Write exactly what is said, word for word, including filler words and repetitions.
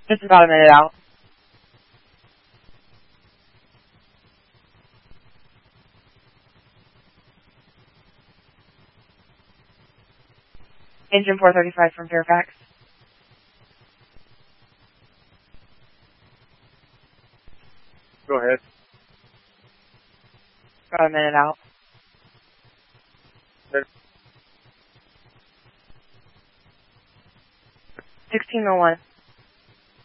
Just about a minute out. Engine four thirty-five from Fairfax. Go ahead. About a minute out. sixteen oh one.